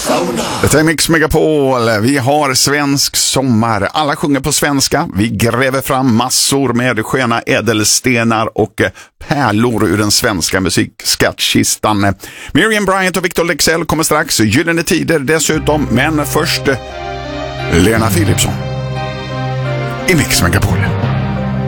Detta är Mix Megapol. Vi har svensk sommar. Alla sjunger på svenska. Vi gräver fram massor med sköna ädelstenar och pärlor ur den svenska musikskattkistan. Miriam Bryant och Victor Leksell kommer strax. Gyllene tider dessutom. Men först Lena Philipsson i Mix Megapol.